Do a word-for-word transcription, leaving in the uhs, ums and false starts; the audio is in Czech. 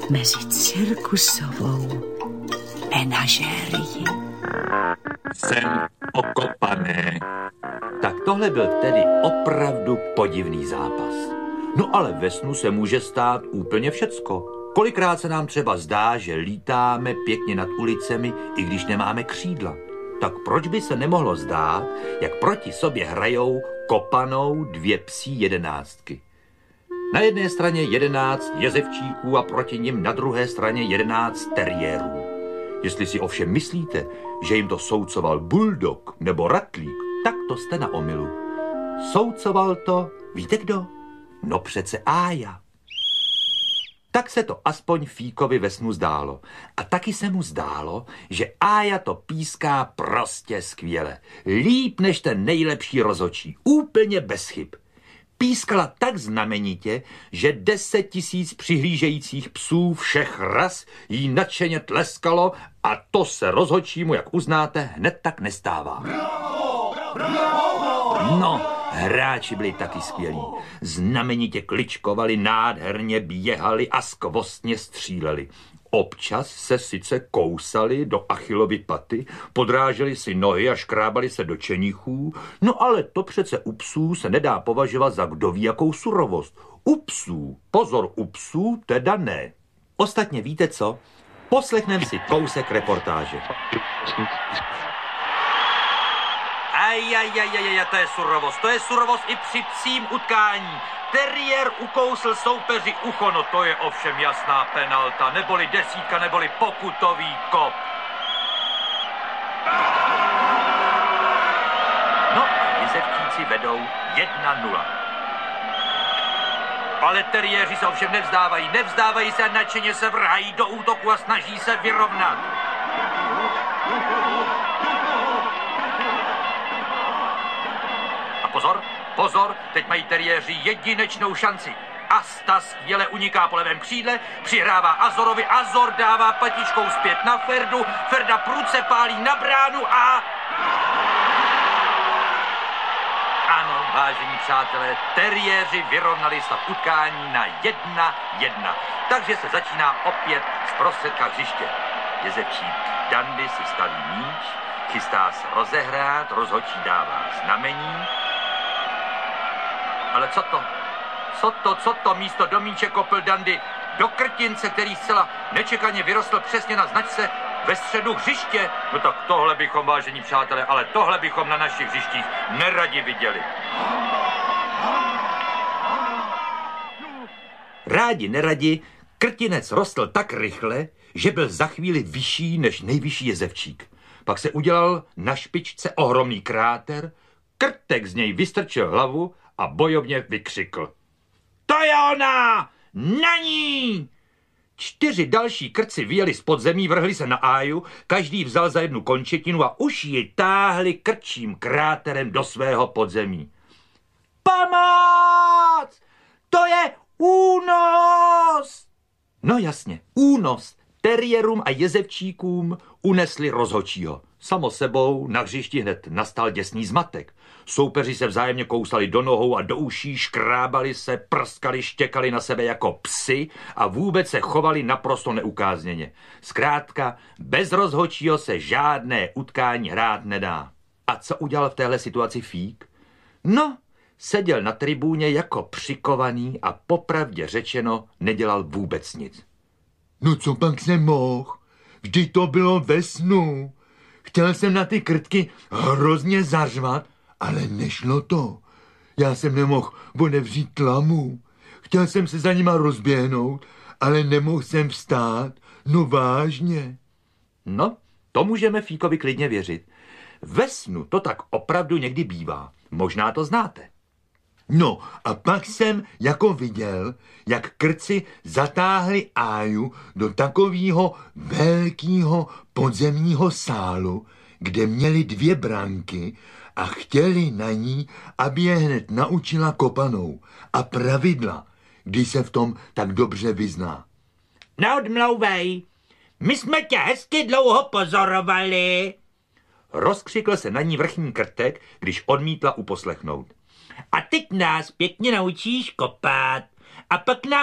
mezi cirkusovou menažérii. Jsem okopaný. Tak tohle byl tedy opravdu podivný zápas. No ale ve snu se může stát úplně všecko. Kolikrát se nám třeba zdá, že lítáme pěkně nad ulicemi, i když nemáme křídla. Tak proč by se nemohlo zdát, jak proti sobě hrajou kopanou dvě psí jedenáctky? Na jedné straně jedenáct jezevčíků a proti nim na druhé straně jedenáct teriérů. Jestli si ovšem myslíte, že jim to soucoval bulldog nebo ratlík, tak to jste na omylu. Soucoval to, víte kdo? No přece Ája. Tak se to aspoň Fíkovi ve snu zdálo. A taky se mu zdálo, že Ája to píská prostě skvěle. Líp než ten nejlepší rozhodčí. Úplně bez chyb. Pískala tak znamenitě, že deset tisíc přihlížejících psů všech ras jí nadšeně tleskalo a to se rozhodčímu, jak uznáte, hned tak nestává. No, hráči byli taky skvělí. Znamenitě kličkovali, nádherně běhali a skvostně stříleli. Občas se sice kousali do Achillovy paty, podráželi si nohy a škrábali se do čenichů, no ale to přece u psů se nedá považovat za kdo ví jakou surovost. U psů, pozor, u psů teda ne. Ostatně víte co? Poslechnem si kousek reportáže. Ajajajajaj, to je surovost, to je surovost i při psím utkání. Teriér ukousl soupeři ucho, no to je ovšem jasná penalta, neboli desítka, neboli pokutový kop. No a jezevčíci vedou jedna nula. Ale teriéři se ovšem nevzdávají, nevzdávají se a nadšeně se vrhají do útoku a snaží se vyrovnat. A pozor, pozor, teď mají teriéři jedinečnou šanci. Asta skvěle uniká po levém křídle, přihrává Azorovi, Azor dává patičkou zpět na Ferdu, Ferda prudce pálí na bránu a... Ano, vážení přátelé, teriéři vyrovnali stav utkání na jedna jedna. Takže se začíná opět z prostředka hřiště. Jezevčík Dandy si staví míč, chystá se rozehrát, rozhodčí dává znamení. Ale co to? Co to, co to místo do míče kopl Dandy do krtince, který zcela nečekaně vyrostl přesně na značce ve středu hřiště? No tak tohle bychom, vážení přátelé, ale tohle bychom na našich hřištích neradi viděli. Rádi, neradi, krtinec rostl tak rychle, že byl za chvíli vyšší než nejvyšší jezevčík. Pak se udělal na špičce ohromný kráter, krtek z něj vystrčil hlavu a bojovně vykřikl. To je ona! Na ní! Čtyři další krci vyjeli z podzemí, vrhli se na Áju, každý vzal za jednu končetinu a už ji táhli krčím kráterem do svého podzemí. Pomoc! To je únos! No jasně, únos. Teriérům a jezevčíkům unesli rozhodčího. Samo sebou na hřišti hned nastal děsný zmatek. Soupeři se vzájemně kousali do nohou a do uší, škrábali se, prskali, štěkali na sebe jako psi a vůbec se chovali naprosto neukázněně. Zkrátka, bez rozhodčího se žádné utkání hrát nedá. A co udělal v téhle situaci Fík? No, seděl na tribúně jako přikovaný a popravdě řečeno nedělal vůbec nic. No co pak jsem mohl? Vždyť to bylo ve snu. Chtěl jsem na ty krtky hrozně zařvat, ale nešlo to. Já jsem nemohl odevřít tlamu. Chtěl jsem se za nima rozběhnout, ale nemohl jsem vstát. No vážně. No, to můžeme Fíkovi klidně věřit. Ve snu to tak opravdu někdy bývá. Možná to znáte. No a pak jsem jako viděl, jak krci zatáhli Áju do takového velkého podzemního sálu, kde měli dvě branky a chtěli na ní, aby je hned naučila kopanou a pravidla, když se v tom tak dobře vyzná. Neodmlouvej, my jsme tě hezky dlouho pozorovali. Rozkřikl se na ní vrchní krtek, když odmítla uposlechnout. A teď nás pěkně naučíš kopat a pak nám